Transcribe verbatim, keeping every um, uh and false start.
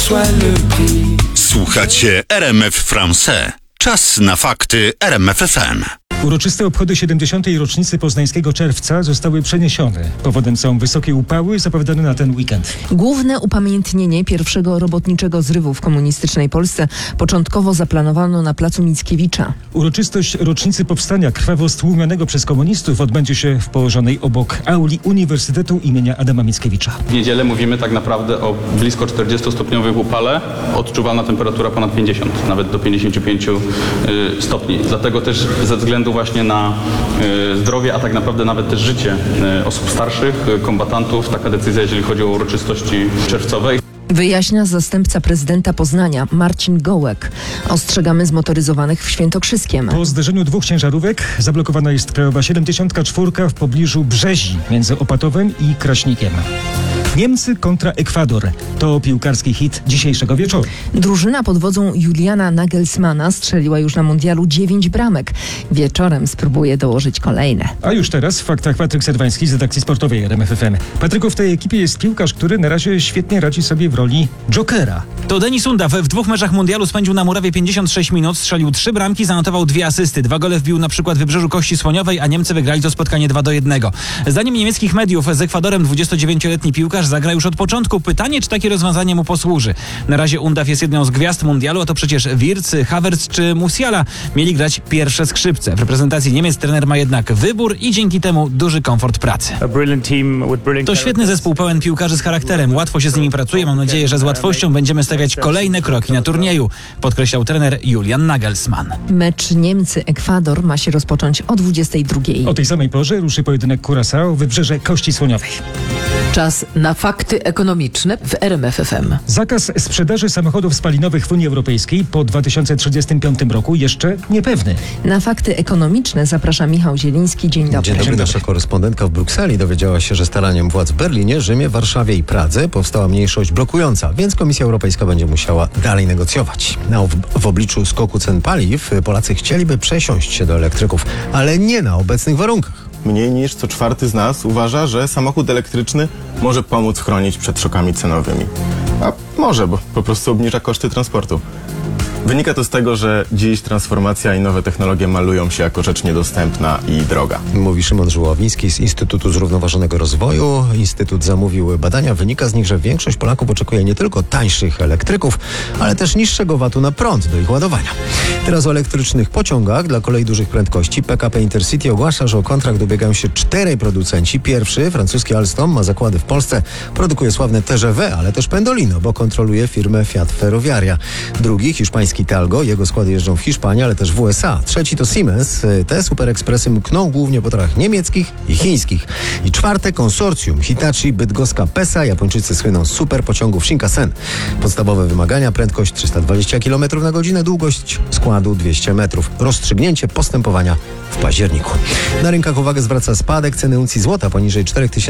soit le prix. Słuchacie R M F Français. Czas na fakty R M F F M. Uroczyste obchody siedemdziesiątej rocznicy poznańskiego czerwca zostały przeniesione. Powodem są wysokie upały zapowiadane na ten weekend. Główne upamiętnienie pierwszego robotniczego zrywu w komunistycznej Polsce początkowo zaplanowano na placu Mickiewicza. Uroczystość rocznicy powstania krwawo stłumionego przez komunistów odbędzie się w położonej obok auli Uniwersytetu imienia Adama Mickiewicza. W niedzielę mówimy tak naprawdę o blisko czterdziestostopniowym upale. Odczuwalna temperatura ponad pięćdziesiąt, nawet do pięćdziesięciu pięciu stopni. Dlatego też ze względu właśnie na y, zdrowie, a tak naprawdę nawet też życie y, osób starszych, y, kombatantów. Taka decyzja, jeżeli chodzi o uroczystości czerwcowe. Wyjaśnia zastępca prezydenta Poznania Marcin Gołek. Ostrzegamy zmotoryzowanych w Świętokrzyskiem. Po zderzeniu dwóch ciężarówek zablokowana jest krajowa siedemdziesiąt cztery w pobliżu Brzezi między Opatowem i Kraśnikiem. Niemcy kontra Ekwador. To piłkarski hit dzisiejszego wieczoru. Drużyna pod wodzą Juliana Nagelsmana strzeliła już na mundialu dziewięć bramek. Wieczorem spróbuje dołożyć kolejne. A już teraz w faktach Patryk Serwański z redakcji sportowej R M F F M. Patryku, w tej ekipie jest piłkarz, który na razie świetnie radzi sobie w roli jokera. To Denis Undaw w dwóch meczach mundialu spędził na murawie pięćdziesiąt sześć minut, strzelił trzy bramki, zanotował dwie asysty. Dwa gole wbił na przykład w Wybrzeżu Kości Słoniowej, a Niemcy wygrali to spotkanie dwa do jednego. Zdaniem niemieckich mediów z Ekwadorem dwudziestodziewięcioletni piłkarz zagra już od początku. Pytanie, czy takie rozwiązanie mu posłuży. Na razie Undaw jest jedną z gwiazd mundialu, a to przecież Wirtz, Havertz czy Musiala mieli grać pierwsze skrzypce. W reprezentacji Niemiec trener ma jednak wybór i dzięki temu duży komfort pracy. To świetny zespół pełen piłkarzy z charakterem. Łatwo się z nimi pracuje. Mam nadzieję, że z łatwością będziemy stawiać kolejne kroki na turnieju, podkreślał trener Julian Nagelsmann. Mecz Niemcy-Ekwador ma się rozpocząć o dwudziestej drugiej. O tej samej porze ruszy pojedynek Curaçao, Wybrzeże Kości Słoniowej. Czas na fakty ekonomiczne w R M F F M. Zakaz sprzedaży samochodów spalinowych w Unii Europejskiej po dwa tysiące trzydziestym piątym roku jeszcze niepewny. Na fakty ekonomiczne zaprasza Michał Zieliński. Dzień dobry. Dzień dobry. Nasza korespondentka w Brukseli dowiedziała się, że staraniem władz w Berlinie, Rzymie, Warszawie i Pradze powstała mniejszość blokująca, więc Komisja Europejska będzie musiała dalej negocjować. No, w, w obliczu skoku cen paliw Polacy chcieliby przesiąść się do elektryków, ale nie na obecnych warunkach. Mniej niż co czwarty z nas uważa, że samochód elektryczny może pomóc chronić przed szokami cenowymi. A może, bo po prostu obniża koszty transportu. Wynika to z tego, że dziś transformacja i nowe technologie malują się jako rzecz niedostępna i droga. Mówi Szymon Żuławiński z Instytutu Zrównoważonego Rozwoju. Instytut zamówił badania. Wynika z nich, że większość Polaków oczekuje nie tylko tańszych elektryków, ale też niższego vatu na prąd do ich ładowania. Teraz o elektrycznych pociągach dla kolei dużych prędkości. P K P Intercity ogłasza, że o kontrakt ubiegają się czterej producenci. Pierwszy, francuski Alstom, ma zakłady w Polsce. Produkuje sławne T G V, ale też Pendolino, bo kontroluje firmę Fiat Ferroviaria. Drugi, hiszpański Talgo, jego składy jeżdżą w Hiszpanii, ale też w U S A. Trzeci to Siemens. Te superekspresy mkną głównie po torach niemieckich i chińskich. I czwarte konsorcjum Hitachi, Bydgoska Pesa. Japończycy słyną z superpociągów Shinkansen. Podstawowe wymagania: prędkość trzysta dwadzieścia kilometrów na godzinę, długość składu dwieście metrów. Rozstrzygnięcie postępowania w październiku. Na rynkach uwagę zwraca spadek ceny uncji złota poniżej cztery tysiące